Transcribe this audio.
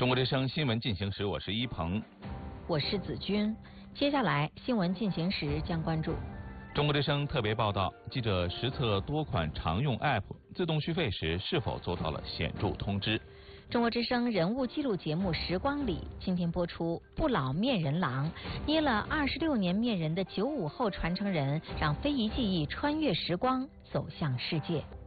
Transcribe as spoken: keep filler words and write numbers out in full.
中国之声新闻进行时，我是一鹏， 我是子君。接下来新闻进行时将关注中国之声特别报道，记者实测多款常用 App 自动续费时是否做到了显著通知。 中国之声人物记录节目《时光里》今天播出，不老面人郎捏了二十六年面人的九五后传承人，让非遗技艺穿越时光，走向世界。